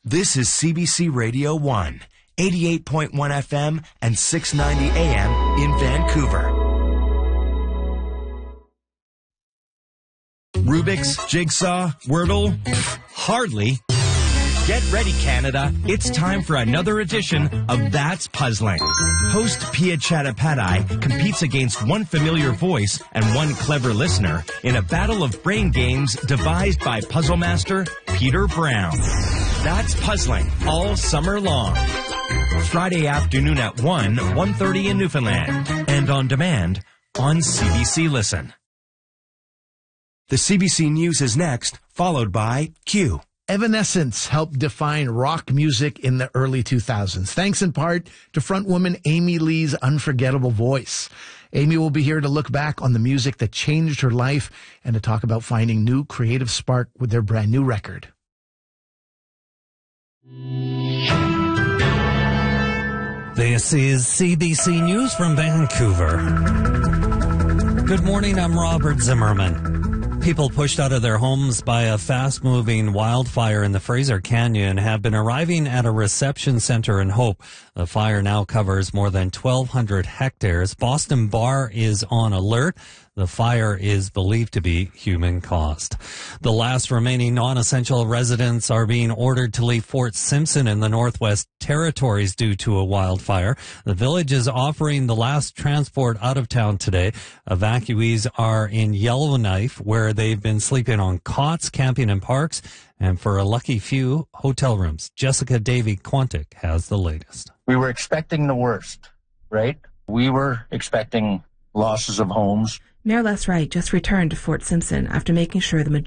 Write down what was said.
This is CBC Radio 1, 88.1 FM and 690 AM in Vancouver. Rubik's, Jigsaw, Wordle? Hardly. Get ready, Canada. It's time for another edition of That's Puzzling. Host Pia Chattopadhyay competes against one familiar voice and one clever listener in a battle of brain games devised by puzzle master Peter Brown. That's Puzzling all summer long. Friday afternoon at 1:30 in Newfoundland. And on demand on CBC Listen. The CBC News is next, followed by Q. Evanescence helped define rock music in the early 2000s, thanks in part to frontwoman Amy Lee's unforgettable voice. Amy will be here to look back on the music that changed her life and to talk about finding new creative spark with their brand new record. This is CBC News from Vancouver. Good morning, I'm Robert Zimmerman. People pushed out of their homes by a fast-moving wildfire in the Fraser Canyon have been arriving at a reception center in Hope. The fire now covers more than 1,200 hectares. Boston Bar is on alert. The fire is believed to be human-caused. The last remaining non-essential residents are being ordered to leave Fort Simpson in the Northwest Territories due to a wildfire. The village is offering the last transport out of town today. Evacuees are in Yellowknife, where they've been sleeping on cots, camping in parks, and for a lucky few, hotel rooms. Jessica Davy-Quantick has the latest. We were expecting the worst, right? We were expecting losses of homes. Mayor Les Wright just returned to Fort Simpson after making sure the